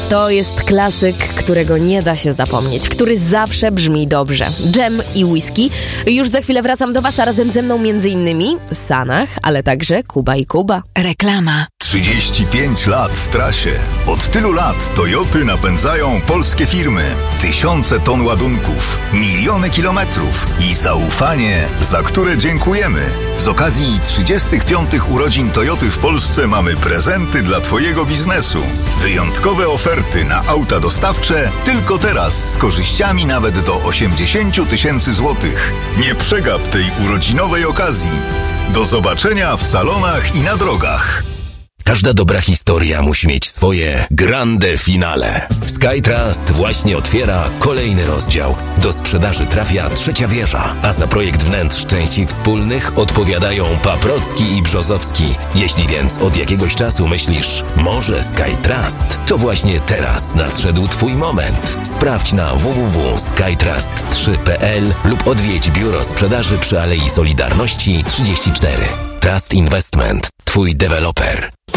To jest klasyk, którego nie da się zapomnieć, który zawsze brzmi dobrze. Dżem i whisky. Już za chwilę wracam do Was, a razem ze mną m.in. Sanach, ale także Kuba i Kuba. Reklama. 35 lat w trasie. Od tylu lat Toyoty napędzają polskie firmy. Tysiące ton ładunków, miliony kilometrów i zaufanie, za które dziękujemy. Z okazji 35 urodzin Toyoty w Polsce mamy prezenty dla Twojego biznesu. Wyjątkowe oferty na auta dostawcze tylko teraz z korzyściami nawet do 80 000 złotych. Nie przegap tej urodzinowej okazji. Do zobaczenia w salonach i na drogach. Każda dobra historia musi mieć swoje grande finale. SkyTrust właśnie otwiera kolejny rozdział. Do sprzedaży trafia 3. wieża, a za projekt wnętrz części wspólnych odpowiadają Paprocki i Brzozowski. Jeśli więc od jakiegoś czasu myślisz, może SkyTrust, to właśnie teraz nadszedł Twój moment. Sprawdź na www.skytrust3.pl lub odwiedź biuro sprzedaży przy Alei Solidarności 34. Trust Investment, Twój deweloper.